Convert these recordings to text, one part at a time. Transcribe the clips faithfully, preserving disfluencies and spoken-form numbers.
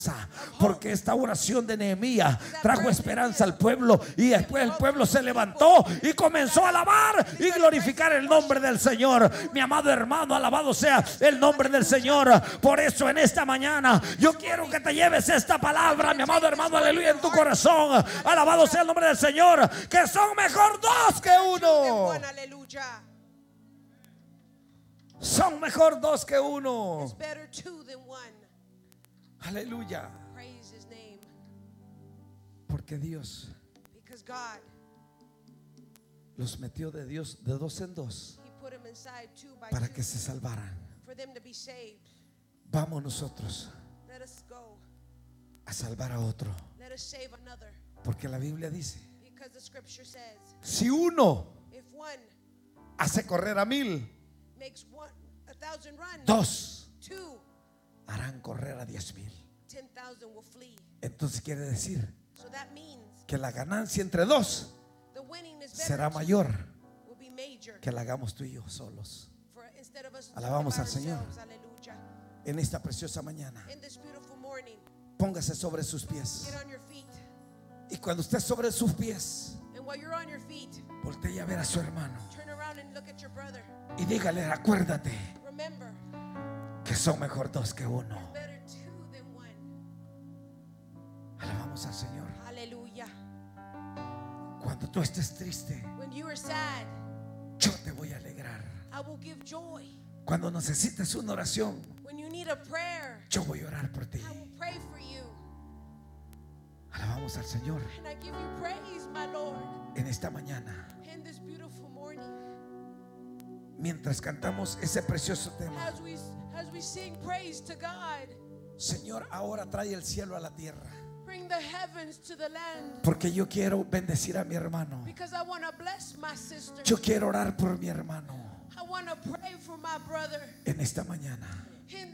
Porque esta oración de Nehemías trajo esperanza al pueblo, y después el pueblo se levantó y comenzó a alabar y glorificar el nombre del Señor. Mi amado hermano, alabado sea el nombre del Señor. Por eso en esta mañana yo quiero que te lleves esta palabra, mi amado hermano, aleluya, en tu corazón. Alabado sea el nombre del Señor, que son mejor dos que uno. Son mejor dos que uno. Aleluya. Porque Dios los metió de Dios de dos en dos para que se salvaran. Vamos nosotros a salvar a otro. Porque la Biblia dice: si uno hace correr a mil, dos harán correr a diez mil. Entonces quiere decir que la ganancia entre dos será mayor que la hagamos tú y yo solos. Alabamos al Señor. En esta preciosa mañana, póngase sobre sus pies. Y cuando esté sobre sus pies, voltee a ver a su hermano y dígale: acuérdate que son mejor dos que uno. Alabamos al Señor. Aleluya. Cuando tú estés triste, yo te voy a alegrar. Cuando necesites una oración, yo voy a orar por ti. Alabamos al Señor. En esta mañana, mientras cantamos ese precioso tema, Señor, ahora trae el cielo a la tierra. Porque yo quiero bendecir a mi hermano. Yo quiero orar por mi hermano en esta mañana.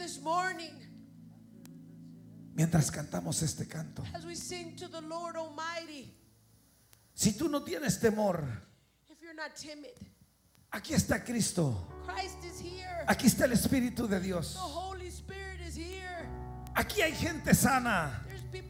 Mientras cantamos este canto, si tú no tienes temor, aquí está Cristo. Aquí está el Espíritu de Dios. Aquí hay gente sana.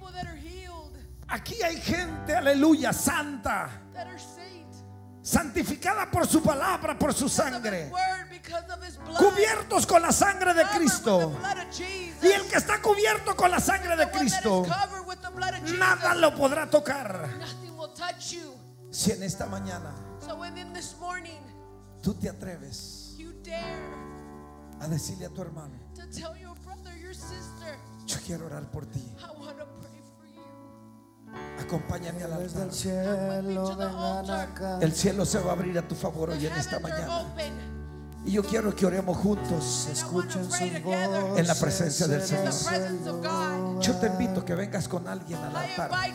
Aquí hay gente, aleluya, santa, santificada por su palabra, por su sangre, cubiertos con la sangre de Cristo. Y el que está cubierto con la sangre de Cristo, nada lo podrá tocar. Si en esta mañana tú te atreves a decirle a tu hermano: yo quiero orar por ti, acompáñame al altar. El cielo se va a abrir a tu favor hoy en esta mañana. Y yo quiero que oremos juntos. Escuchen su voz en la presencia del Señor. Yo te invito a que vengas con alguien al altar.